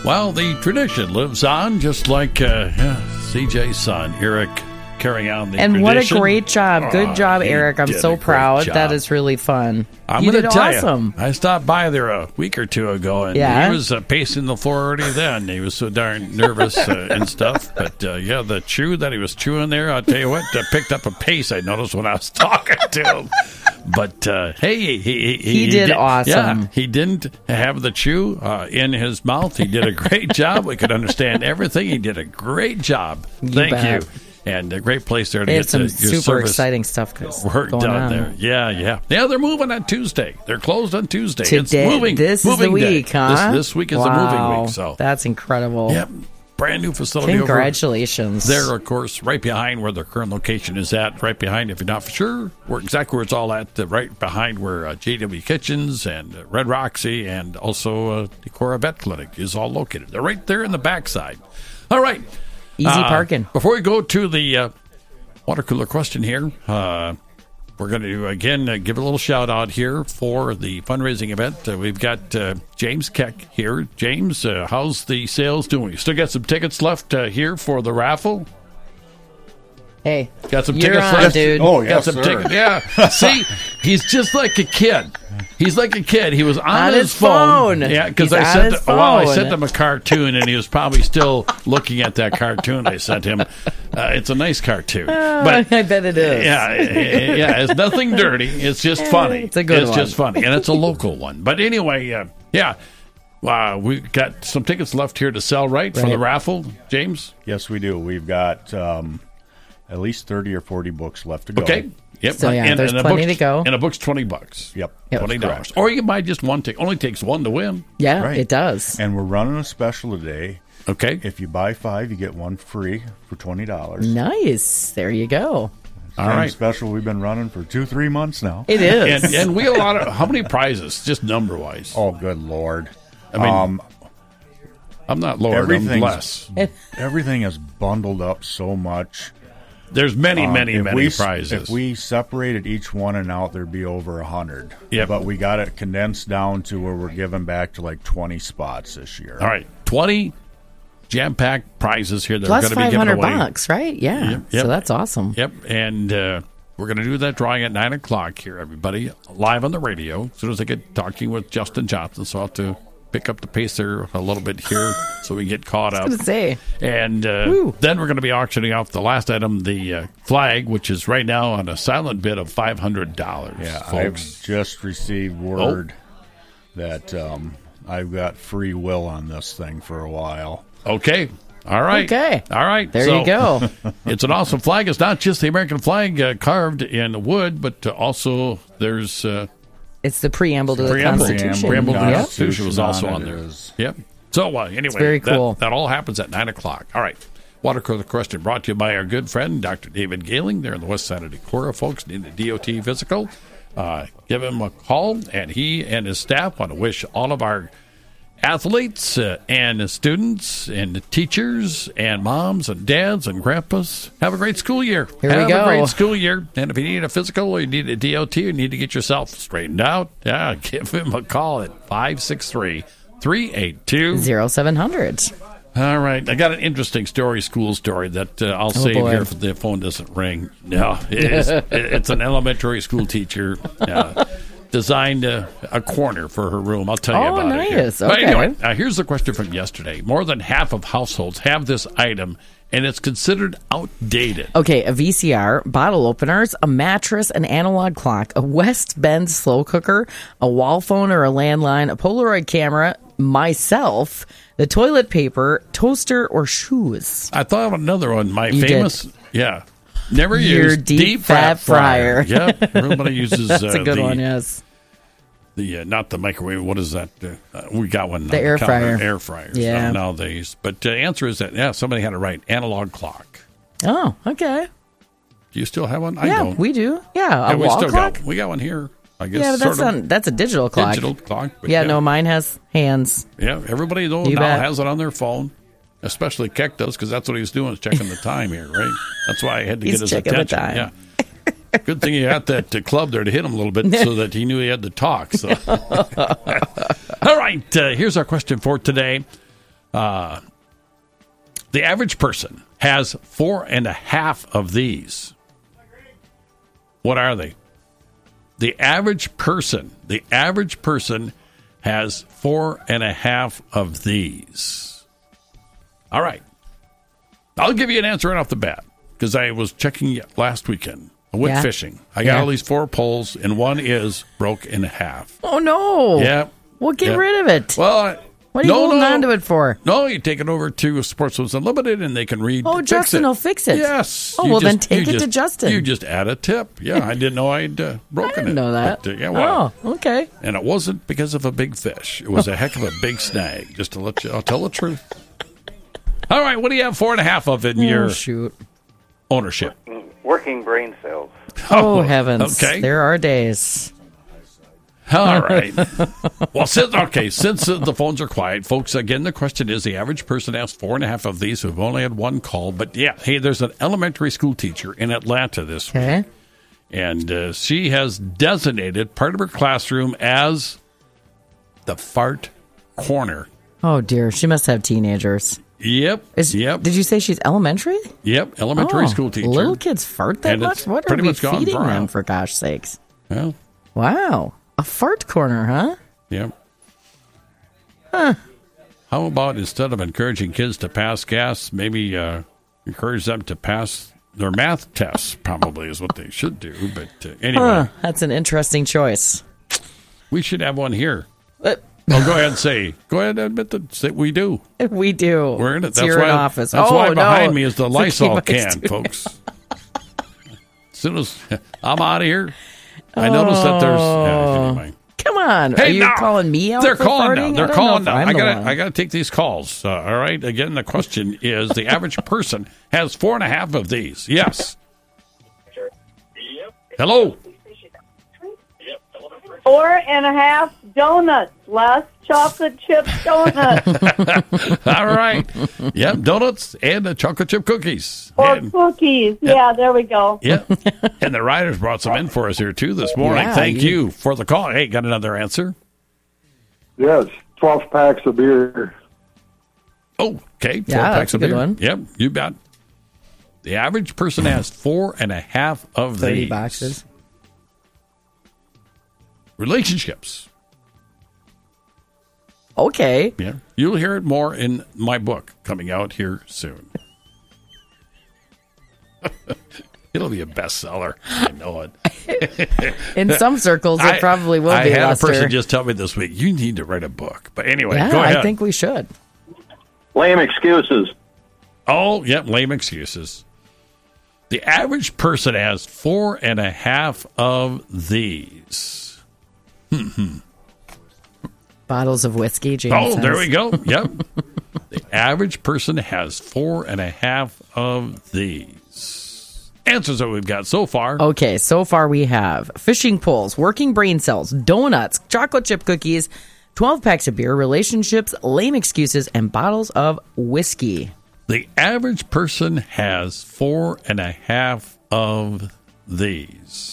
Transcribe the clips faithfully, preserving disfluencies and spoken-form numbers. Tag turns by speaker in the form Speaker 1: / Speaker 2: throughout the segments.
Speaker 1: Well, the tradition lives on, just like uh, yeah, C J's son, Eric, carrying on the
Speaker 2: and
Speaker 1: tradition.
Speaker 2: what a great job. Good
Speaker 1: Oh,
Speaker 2: job,
Speaker 1: he
Speaker 2: Eric. I'm
Speaker 1: did
Speaker 2: so
Speaker 1: a great
Speaker 2: proud.
Speaker 1: job.
Speaker 2: That is really fun.
Speaker 1: I'm
Speaker 2: you
Speaker 1: going
Speaker 2: did
Speaker 1: to tell
Speaker 2: awesome.
Speaker 1: you, I stopped by there a week or two ago, and
Speaker 2: Yeah?
Speaker 1: he was uh, pacing the floor already then. He was so darn nervous uh, and stuff. But, uh, yeah, the chew that he was chewing there, I'll tell you what, uh, picked up a pace I noticed when I was talking to him. But, uh, hey, he, he, he,
Speaker 2: He did awesome.
Speaker 1: Yeah, he didn't have the chew uh, in his mouth. He did a great job. We could understand everything. He did a great job.
Speaker 2: You
Speaker 1: Thank
Speaker 2: bet.
Speaker 1: you. And a great place there to
Speaker 2: They
Speaker 1: get
Speaker 2: have some
Speaker 1: the, your
Speaker 2: super
Speaker 1: service
Speaker 2: exciting stuff goes-
Speaker 1: work
Speaker 2: going
Speaker 1: done
Speaker 2: on.
Speaker 1: there. Yeah, yeah. Yeah, they're moving on Tuesday. They're closed on Tuesday.
Speaker 2: Today,
Speaker 1: it's moving.
Speaker 2: this
Speaker 1: moving
Speaker 2: is the
Speaker 1: day.
Speaker 2: week, huh?
Speaker 1: This, this week is
Speaker 2: wow.
Speaker 1: the moving week. So,
Speaker 2: that's incredible.
Speaker 1: yep. Brand new facility over
Speaker 2: Congratulations.
Speaker 1: there, of course, right behind where the current location is at. Right behind, if you're not for sure, where exactly where it's all at. Uh, right behind where uh, J W Kitchens and uh, Red Roxy and also uh, the Cora Vet Clinic is all located. They're right there in the backside. All right.
Speaker 2: Easy
Speaker 1: Uh,
Speaker 2: parking.
Speaker 1: Before we go to the uh, water cooler question here, uh, we're going to, again, uh, give a little shout-out here for the fundraising event. Uh, we've got uh, James Keck here. James, uh, how's the sales doing? You still got some tickets left uh, here for the raffle?
Speaker 2: Hey,
Speaker 1: Got some
Speaker 2: you're
Speaker 1: tickets
Speaker 2: on,
Speaker 1: left?
Speaker 2: dude.
Speaker 3: Oh,
Speaker 1: Got
Speaker 3: yes,
Speaker 1: some
Speaker 3: sir.
Speaker 1: tickets. Yeah. See, he's just like a kid. He's like a kid. He was on,
Speaker 2: On
Speaker 1: his,
Speaker 2: his phone.
Speaker 1: Yeah, because
Speaker 2: He's
Speaker 1: I
Speaker 2: on
Speaker 1: sent
Speaker 2: his
Speaker 1: well, I
Speaker 2: phone.
Speaker 1: sent him a cartoon, and he was probably still looking at that cartoon I sent him. Uh, it's a nice cartoon, but
Speaker 2: I bet it is.
Speaker 1: yeah, yeah, yeah, it's nothing dirty. It's just funny.
Speaker 2: It's a good
Speaker 1: It's
Speaker 2: one.
Speaker 1: just funny, and it's a local one. But anyway, uh, yeah, uh, we got some tickets left here to sell, right, for
Speaker 2: Right.
Speaker 1: the raffle, James?
Speaker 3: Yes, we do. We've got um, at least thirty or forty books left to go.
Speaker 1: Okay. Yep.
Speaker 2: So, yeah, there's
Speaker 1: a
Speaker 2: plenty
Speaker 1: book's-
Speaker 2: to go.
Speaker 1: And a book's twenty bucks.
Speaker 3: Yep.
Speaker 2: Yep.
Speaker 1: Twenty dollars.
Speaker 3: That's
Speaker 1: Or you can buy just one ticket. Only takes one to win.
Speaker 2: Yeah,
Speaker 3: Right.
Speaker 2: it does.
Speaker 3: And we're running a special today.
Speaker 1: Okay.
Speaker 3: If you buy five, you get one free for twenty dollars.
Speaker 2: Nice. There you go.
Speaker 1: All right.
Speaker 3: Special we've been running for two, three months now.
Speaker 2: It is.
Speaker 1: And, and we got a lot of, how many prizes, just number wise?
Speaker 3: Oh, good Lord.
Speaker 1: I mean,
Speaker 3: um,
Speaker 1: I'm not Lord, I'm
Speaker 3: everything's-
Speaker 1: less.
Speaker 3: everything is bundled up so much.
Speaker 1: There's many,
Speaker 3: Um,
Speaker 1: many,
Speaker 3: if
Speaker 1: many
Speaker 3: we,
Speaker 1: prizes.
Speaker 3: If we separated each one and out, there'd be over a hundred.
Speaker 1: Yep.
Speaker 3: But we got it condensed down to where we're giving back to like twenty spots this year.
Speaker 1: All right. twenty jam-packed prizes here that
Speaker 2: Plus
Speaker 1: are going to be
Speaker 2: five
Speaker 1: given
Speaker 2: hundred
Speaker 1: away.
Speaker 2: bucks, right? Yeah.
Speaker 1: Yep, yep.
Speaker 2: So that's awesome.
Speaker 1: Yep, and uh, we're going to do that drawing at nine o'clock here, everybody, live on the radio. As soon as I get talking with Justin Johnson, so I'll have to pick up the pace there a little bit here so we get caught
Speaker 2: I
Speaker 1: up.
Speaker 2: was going to say.
Speaker 1: And uh,
Speaker 2: Woo.
Speaker 1: then we're going to be auctioning off the last item, the uh, flag, which is right now on a silent bid of five hundred dollars,
Speaker 3: Yeah,
Speaker 1: folks.
Speaker 3: I've just received word that um, I've got free will on this thing for a while.
Speaker 1: Okay. All right.
Speaker 2: Okay.
Speaker 1: All right.
Speaker 2: There
Speaker 1: So,
Speaker 2: you go.
Speaker 1: It's an awesome flag. It's not just the American flag uh, carved in wood, but uh, also there's uh,
Speaker 2: It's the preamble to the
Speaker 1: preamble.
Speaker 2: Constitution.
Speaker 1: Preamble to the
Speaker 2: Yep.
Speaker 1: Constitution was also
Speaker 3: on
Speaker 1: on
Speaker 3: it
Speaker 1: there.
Speaker 3: is-
Speaker 1: Yep. So uh, anyway,
Speaker 2: very
Speaker 1: that-
Speaker 2: cool.
Speaker 1: That, all happens at nine o'clock. All right. Water Cooler Question brought to you by our good friend, Doctor David Gailing. There on the west side of Decorah, folks. Need a D O T physical. Uh, give him a call, and he and his staff want to wish all of our athletes uh, and students and teachers and moms and dads and grandpas have a great school year.
Speaker 2: Here we
Speaker 1: have
Speaker 2: go.
Speaker 1: a great school year. And if you need a physical or you need a D O T or you need to get yourself straightened out, yeah, give him a call at five six three, three eight two.
Speaker 2: Zero seven hundred.
Speaker 1: All right. I got an interesting story, school story, that uh, I'll save
Speaker 2: boy.
Speaker 1: here if the phone doesn't ring. No, it is, it- it's an elementary school teacher. Uh, designed a, a corner for her room. I'll tell you
Speaker 2: Oh,
Speaker 1: about it. here.
Speaker 2: nice.
Speaker 1: But
Speaker 2: Okay.
Speaker 1: anyway, uh, here's the question from yesterday. More than half of households have this item, and it's considered outdated.
Speaker 2: Okay, a V C R, bottle openers, a mattress, an analog clock, a West Bend slow cooker, a wall phone or a landline, a Polaroid camera, myself, the toilet paper, toaster, or shoes.
Speaker 1: I thought of another one. My
Speaker 2: You
Speaker 1: famous, yeah, never
Speaker 2: Your
Speaker 1: used
Speaker 2: deep fat fryer.
Speaker 1: Yeah, everybody uses
Speaker 2: That's
Speaker 1: uh,
Speaker 2: a good
Speaker 1: the,
Speaker 2: one, yes.
Speaker 1: the uh, not the microwave. What is that? Uh, uh, we got one.
Speaker 2: The
Speaker 1: on
Speaker 2: air
Speaker 1: counter,
Speaker 2: fryer.
Speaker 1: Air fryers.
Speaker 2: Yeah.
Speaker 1: uh, nowadays. But the answer is that yeah, somebody had it right. Analog clock.
Speaker 2: Oh, okay.
Speaker 1: Do you still have one? I
Speaker 2: Yeah,
Speaker 1: don't.
Speaker 2: we do. Yeah, a
Speaker 1: Yeah, we
Speaker 2: wall
Speaker 1: still
Speaker 2: clock.
Speaker 1: got we got one here. I guess
Speaker 2: Yeah, but that's
Speaker 1: sort of
Speaker 2: not, that's a digital clock.
Speaker 1: digital clock. But
Speaker 2: Yeah, no, mine has hands.
Speaker 1: Yeah, everybody though
Speaker 2: You
Speaker 1: now
Speaker 2: bet.
Speaker 1: has it on their phone. Especially Keck does, because that's what he's doing, is checking the time here, right? That's why I had to
Speaker 2: He's
Speaker 1: get his
Speaker 2: checking the
Speaker 1: attention.
Speaker 2: time.
Speaker 1: Yeah. Good thing he had that uh, club there to hit him a little bit so that he knew he had to talk. So. All right, uh, here's our question for today. Uh, the average person has four and a half of these. What are they? The average person, the average person has four and a half of these. All right. I'll give you an answer right off the bat because I was checking last weekend. I went
Speaker 2: Yeah.
Speaker 1: fishing. I got
Speaker 2: Yeah.
Speaker 1: all these four poles, and one is broke in half.
Speaker 2: Oh, no.
Speaker 1: Yeah.
Speaker 2: Well, get
Speaker 1: Yeah.
Speaker 2: rid of it.
Speaker 1: Well, I,
Speaker 2: what are you
Speaker 1: no,
Speaker 2: holding
Speaker 1: no.
Speaker 2: on to it for?
Speaker 1: No, you take it over to Sportsman's Unlimited, and they can read.
Speaker 2: Oh,
Speaker 1: fix
Speaker 2: Justin
Speaker 1: it.
Speaker 2: will fix it.
Speaker 1: Yes.
Speaker 2: Oh,
Speaker 1: You
Speaker 2: well, then
Speaker 1: just-
Speaker 2: take
Speaker 1: you
Speaker 2: it to
Speaker 1: just-
Speaker 2: Justin.
Speaker 1: You just add a tip. Yeah, I didn't know I'd uh, broken
Speaker 2: I didn't
Speaker 1: it.
Speaker 2: know that.
Speaker 1: But, uh, yeah, well,
Speaker 2: Oh, okay.
Speaker 1: and it wasn't because of a big fish. It was a heck of a big snag. Just to let you, I'll tell the truth. All right, what do you have four and a half of in
Speaker 2: Oh,
Speaker 1: your
Speaker 2: shoot.
Speaker 1: ownership?
Speaker 4: Working brain cells.
Speaker 2: Oh, heavens.
Speaker 1: Okay.
Speaker 2: There are days.
Speaker 1: All right. Well, since okay, since uh, the phones are quiet, folks, again, the question is: the average person has four and a half of these who've only had one call. But yeah, hey, there's an elementary school teacher in Atlanta this week,
Speaker 2: Okay.
Speaker 1: and uh, she has designated part of her classroom as the fart corner.
Speaker 2: Oh, dear. She must have teenagers.
Speaker 1: Yep.
Speaker 2: Is,
Speaker 1: yep.
Speaker 2: Did you say she's elementary?
Speaker 1: Yep. Elementary
Speaker 2: Oh,
Speaker 1: school teacher.
Speaker 2: Little kids fart that
Speaker 1: And
Speaker 2: much?
Speaker 1: it's
Speaker 2: What are
Speaker 1: pretty
Speaker 2: we
Speaker 1: much gone
Speaker 2: feeding
Speaker 1: viral.
Speaker 2: them, for gosh sakes?
Speaker 1: Well,
Speaker 2: Wow. A fart corner, huh?
Speaker 1: yep. How about instead of encouraging kids to pass gas, maybe uh, encourage them to pass their math tests? Probably is what they should do. But uh, anyway,
Speaker 2: Huh. That's an interesting choice.
Speaker 1: we should have one here.
Speaker 2: Uh,
Speaker 1: Oh, go ahead and say. Go ahead and admit that say we do.
Speaker 2: we do.
Speaker 1: We're in it.
Speaker 2: It's
Speaker 1: That's
Speaker 2: here
Speaker 1: why.
Speaker 2: in office.
Speaker 1: That's
Speaker 2: oh,
Speaker 1: why
Speaker 2: no.
Speaker 1: behind me is the
Speaker 2: It's a
Speaker 1: Lysol
Speaker 2: key
Speaker 1: can,
Speaker 2: student.
Speaker 1: folks. As soon as I'm out of here, I noticed that there's. Yeah, anyway.
Speaker 2: Come on.
Speaker 1: Hey,
Speaker 2: are you
Speaker 1: now,
Speaker 2: calling me out
Speaker 1: They're
Speaker 2: for
Speaker 1: calling
Speaker 2: farting?
Speaker 1: now.
Speaker 2: I
Speaker 1: They're
Speaker 2: don't
Speaker 1: calling
Speaker 2: know
Speaker 1: now.
Speaker 2: if I'm
Speaker 1: I
Speaker 2: the
Speaker 1: got.
Speaker 2: one.
Speaker 1: I got to take these calls. Uh, all right. Again, the question is: the average person has four and a half of these. Yes. Hello.
Speaker 5: Four and a half donuts, less chocolate chip donuts
Speaker 1: All right. Yep. Donuts and the chocolate chip cookies.
Speaker 5: or
Speaker 1: And,
Speaker 5: cookies. Yeah, there we go.
Speaker 1: yep. And the writers brought some in for us here too this morning.
Speaker 2: Yeah,
Speaker 1: Thank
Speaker 2: you-
Speaker 1: you for the call. Hey, got another answer?
Speaker 6: Yes, twelve packs of beer.
Speaker 1: Oh, okay. Four
Speaker 2: Yeah,
Speaker 1: packs
Speaker 2: that's a
Speaker 1: of
Speaker 2: good
Speaker 1: beer.
Speaker 2: one.
Speaker 1: Yep. You bet. The average person has four and a half of
Speaker 2: thirty
Speaker 1: these.
Speaker 2: boxes.
Speaker 1: Relationships.
Speaker 2: Okay.
Speaker 1: Yeah. You'll hear it more in my book coming out here soon. It'll be a bestseller. I know it.
Speaker 2: In some circles, it
Speaker 1: I-
Speaker 2: probably will
Speaker 1: I
Speaker 2: be,
Speaker 1: had
Speaker 2: Lester.
Speaker 1: a person just tell me this week, you need to write a book. But anyway,
Speaker 2: yeah,
Speaker 1: go ahead.
Speaker 2: I think we should.
Speaker 4: Lame excuses.
Speaker 1: Oh, yep, lame excuses. The average person has four and a half of these.
Speaker 2: Bottles of whiskey, James
Speaker 1: Oh,
Speaker 2: says.
Speaker 1: there we go. Yep. The average person has four and a half of these. Answers that we've got so far.
Speaker 2: Okay, so far we have fishing poles, working brain cells, donuts, chocolate chip cookies, twelve packs of beer, relationships, lame excuses, and bottles of whiskey.
Speaker 1: The average person has four and a half of these.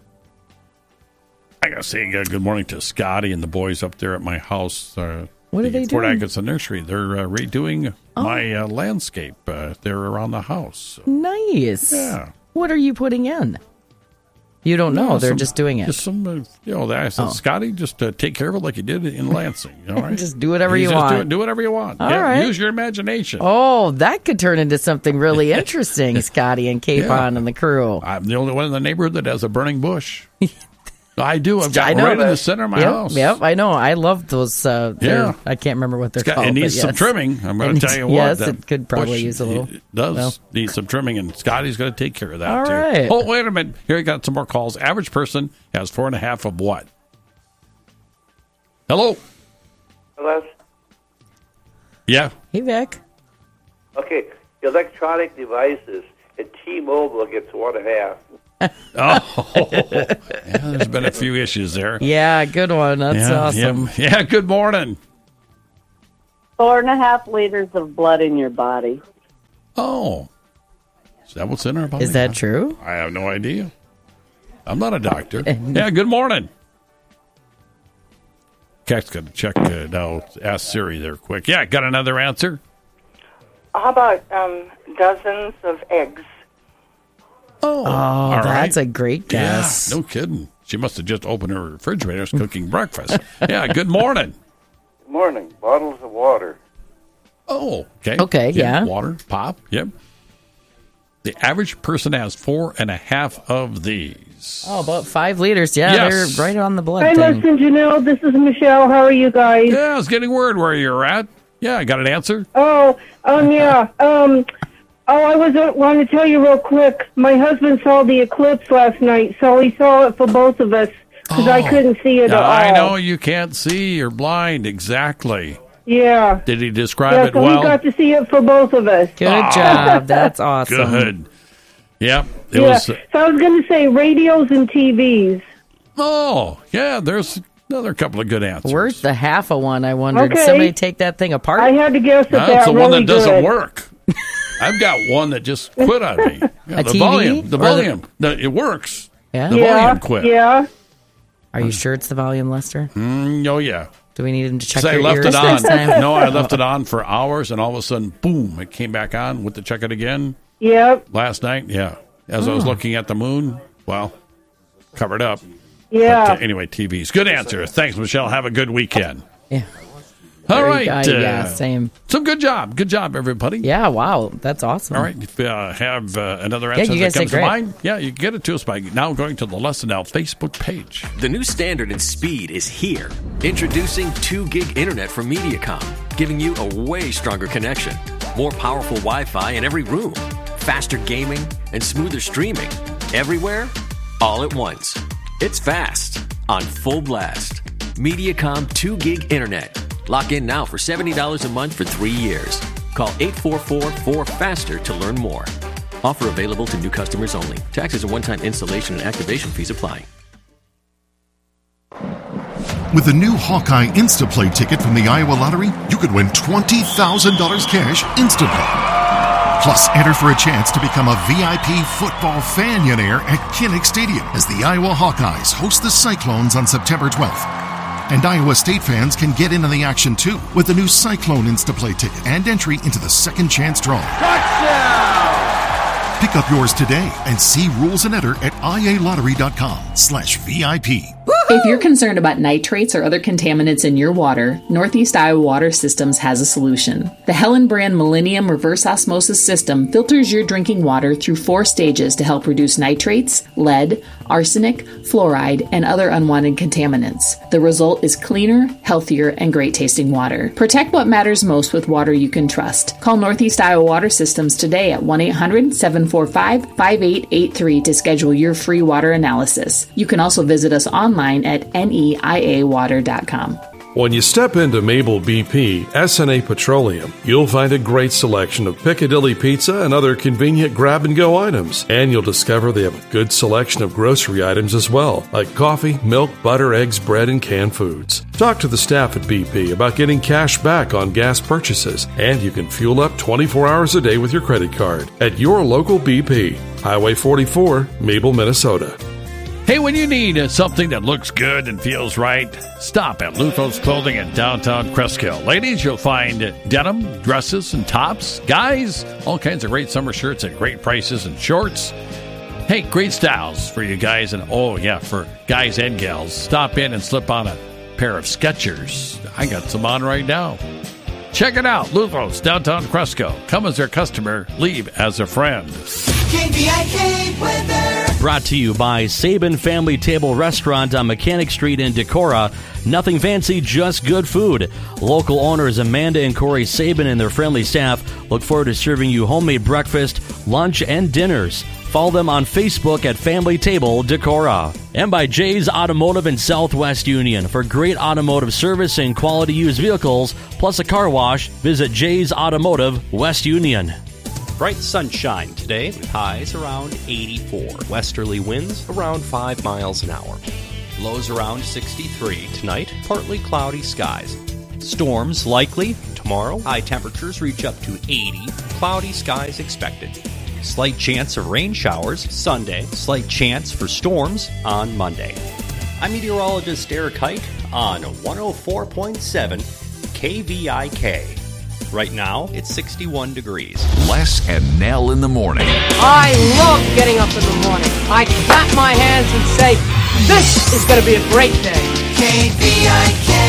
Speaker 1: I gotta say uh, good morning to Scotty and the boys up there at my house. Uh,
Speaker 2: What are
Speaker 1: the
Speaker 2: they
Speaker 1: Fort
Speaker 2: doing?
Speaker 1: Atkinson Nursery. They're uh, redoing my uh, landscape. Uh, they're around the house. So,
Speaker 2: Nice.
Speaker 1: yeah.
Speaker 2: What are you putting in? You don't know.
Speaker 1: Yeah,
Speaker 2: They're
Speaker 1: some-
Speaker 2: just doing it.
Speaker 1: Just some, uh, you know. I said,
Speaker 2: Oh.
Speaker 1: Scotty, just uh, take care of it like you did in Lansing. All right,
Speaker 2: Just do whatever
Speaker 1: He's
Speaker 2: you
Speaker 1: just
Speaker 2: want.
Speaker 1: Do, do whatever you want.
Speaker 2: All
Speaker 1: yeah,
Speaker 2: right.
Speaker 1: Use your imagination.
Speaker 2: Oh, that could turn into something really interesting, Scotty and Capon and the crew.
Speaker 1: I'm the only one in the neighborhood that has a burning bush. I do. I've got
Speaker 2: I know
Speaker 1: right in
Speaker 2: that.
Speaker 1: the center of my
Speaker 2: yep,
Speaker 1: house.
Speaker 2: Yep, I know. I love those. Uh, they're-
Speaker 1: Yeah.
Speaker 2: I can't remember what they're
Speaker 1: It's got-
Speaker 2: called.
Speaker 1: it needs
Speaker 2: but
Speaker 1: some
Speaker 2: yes.
Speaker 1: trimming. I'm going
Speaker 2: It
Speaker 1: to
Speaker 2: needs-
Speaker 1: tell you what.
Speaker 2: yes,
Speaker 1: that
Speaker 2: it could probably
Speaker 1: bush,
Speaker 2: use a little.
Speaker 1: It does
Speaker 2: well.
Speaker 1: need some trimming, and Scotty's going to take care of that
Speaker 2: All
Speaker 1: too.
Speaker 2: right.
Speaker 1: Oh, wait a minute. Here I got some more calls. Average person has four and a half of what? Hello.
Speaker 4: Hello?
Speaker 1: Yeah.
Speaker 2: Hey, Vic.
Speaker 4: Okay, electronic devices. And T-Mobile gets one and a half.
Speaker 1: Oh, yeah, there's been a few issues there.
Speaker 2: Yeah, good one. That's
Speaker 1: yeah,
Speaker 2: awesome.
Speaker 1: Yeah. yeah. Good morning.
Speaker 5: Four and a half liters of blood in your body.
Speaker 1: Oh, is that what's in our body?
Speaker 2: Is that true?
Speaker 1: I have no idea. I'm not a doctor. Yeah. Good morning. Cat's got to check it out. Ask Siri there quick. Yeah, got another answer?
Speaker 7: How about um, dozens of eggs?
Speaker 1: Oh,
Speaker 2: Oh,
Speaker 1: all
Speaker 2: that's
Speaker 1: right.
Speaker 2: a great guess.
Speaker 1: Yeah, no kidding. She must have just opened her refrigerator, was cooking breakfast. Yeah, good morning.
Speaker 4: Good morning. Bottles of water.
Speaker 1: Oh, okay.
Speaker 2: Okay, yeah.
Speaker 1: Water, pop, yep. The average person has four and a half of these.
Speaker 2: Oh, about five liters. Yeah,
Speaker 1: Yes.
Speaker 2: they're right on the blood
Speaker 5: Hi,
Speaker 2: thing.
Speaker 5: Les and Janelle. This is Michelle. How are you guys?
Speaker 1: Yeah, I was getting word where you're at. Yeah, I got an answer.
Speaker 5: Oh, um, yeah. Um, oh, I was uh, wanting to tell you real quick. My husband saw the eclipse last night, so he saw it for both of us because I
Speaker 1: Oh.
Speaker 5: couldn't see it at all.
Speaker 1: I know you can't see. You're blind. Exactly.
Speaker 5: Yeah.
Speaker 1: Did he describe
Speaker 5: Yeah,
Speaker 1: it
Speaker 5: so
Speaker 1: well?
Speaker 5: we got to see it for both of us.
Speaker 2: Good
Speaker 1: Oh.
Speaker 2: job. That's awesome.
Speaker 1: Good. Yep. It
Speaker 5: Yeah.
Speaker 1: was.
Speaker 5: So I was going to say radios and T Vs.
Speaker 1: Oh, yeah. There's another couple of good answers.
Speaker 2: Where's the half of one? I wondered.
Speaker 5: Okay.
Speaker 2: Somebody take that thing apart?
Speaker 5: I had to guess at
Speaker 1: That's
Speaker 5: that
Speaker 1: the
Speaker 5: really
Speaker 1: one that doesn't
Speaker 5: good.
Speaker 1: work. I've got one that just quit on me. Yeah,
Speaker 2: A
Speaker 1: the
Speaker 2: T V?
Speaker 1: volume. The
Speaker 2: Or the-
Speaker 1: volume. The, it works.
Speaker 2: Yeah?
Speaker 1: The
Speaker 5: Yeah.
Speaker 1: volume quit.
Speaker 5: Yeah.
Speaker 2: Are you sure it's the volume, Lester?
Speaker 1: Mm, oh, yeah.
Speaker 2: Do we need him to check
Speaker 1: Because I
Speaker 2: your
Speaker 1: left
Speaker 2: ears
Speaker 1: it on.
Speaker 2: next time?
Speaker 1: No, I left it on for hours, and all of a sudden, boom, it came back on. Went to check it again
Speaker 5: Yep.
Speaker 1: last night. Yeah. As I was
Speaker 2: Oh.
Speaker 1: looking at the moon, well, covered up.
Speaker 5: Yeah.
Speaker 1: But, uh, anyway, T Vs. Good answer. Thanks, Michelle. Have a good weekend.
Speaker 2: Yeah.
Speaker 1: All
Speaker 2: Very
Speaker 1: right.
Speaker 2: good.
Speaker 1: uh,
Speaker 2: yeah, same.
Speaker 1: So good job. Good job, everybody.
Speaker 2: Yeah, wow. That's awesome.
Speaker 1: All right. If you uh, have uh, another
Speaker 2: Yeah,
Speaker 1: answer
Speaker 2: you
Speaker 1: that
Speaker 2: guys
Speaker 1: comes
Speaker 2: did
Speaker 1: to
Speaker 2: great.
Speaker 1: mind, yeah, you can get it to us by now going to the Lesson Now Facebook page.
Speaker 8: The new standard in speed is here. Introducing two gig internet from Mediacom, giving you a way stronger connection, more powerful Wi-Fi in every room, faster gaming, and smoother streaming. Everywhere, all at once. It's fast, on full blast. Mediacom two gig internet. Lock in now for seventy dollars a month for three years. Call eight four four, four FASTER to learn more. Offer available to new customers only. Taxes and one-time installation and activation fees apply.
Speaker 9: With the new Hawkeye Instaplay ticket from the Iowa Lottery, you could win twenty thousand dollars cash instantly. Plus, enter for a chance to become a V I P football fanionaire at Kinnick Stadium as the Iowa Hawkeyes host the Cyclones on September twelfth. And Iowa State fans can get in on the action too with the new Cyclone Instaplay ticket and entry into the second chance draw. Touchdown! Pick up yours today and see rules and enter at ialottery.com slash VIP.
Speaker 10: If you're concerned about nitrates or other contaminants in your water, Northeast Iowa Water Systems has a solution. The Helen Brand Millennium Reverse Osmosis System filters your drinking water through four stages to help reduce nitrates, lead, arsenic, fluoride, and other unwanted contaminants. The result is cleaner, healthier, and great tasting water. Protect what matters most with water you can trust. Call Northeast Iowa Water Systems today at one eight hundred, seven four five, five eight eight three to schedule your free water analysis. You can also visit us online at neia water dot com.
Speaker 11: When you step into Mabel B P, S N A Petroleum, you'll find a great selection of Piccadilly pizza and other convenient grab-and-go items. And you'll discover they have a good selection of grocery items as well, like coffee, milk, butter, eggs, bread, and canned foods. Talk to the staff at B P about getting cash back on gas purchases, and you can fuel up twenty-four hours a day with your credit card at your local B P. Highway forty-four, Mabel, Minnesota.
Speaker 1: Hey, when you need uh, something that looks good and feels right, stop at Luthos Clothing in downtown Cresskill. Ladies, you'll find denim, dresses, and tops. Guys, all kinds of great summer shirts at great prices and shorts. Hey, great styles for you guys, and oh, yeah, for guys and gals. Stop in and slip on a pair of Skechers. I got some on right now. Check it out, Luthos, downtown Cresskill. Come as their customer, leave as a friend.
Speaker 12: K B I K weather.
Speaker 13: Brought to you by Sabin Family Table Restaurant on Mechanic Street in Decorah. Nothing fancy, just good food. Local owners Amanda and Corey Sabin and their friendly staff look forward to serving you homemade breakfast, lunch, and dinners. Follow them on Facebook at Family Table Decorah. And by Jay's Automotive in Southwest Union. For great automotive service and quality used vehicles, plus a car wash, visit Jay's Automotive, West Union.
Speaker 14: Bright sunshine today, with highs around eighty-four. Westerly winds around five miles an hour. Lows around sixty-three. Tonight, partly cloudy skies. Storms likely tomorrow. High temperatures reach up to eighty. Cloudy skies expected. Slight chance of rain showers Sunday. Slight chance for storms on Monday. I'm meteorologist Eric Height. on one oh four point seven K V I K. Right now, it's sixty-one degrees.
Speaker 15: Les and Nell in the morning.
Speaker 16: I love getting up in the morning. I clap my hands and say, this is going to be a great day.
Speaker 12: K V I K.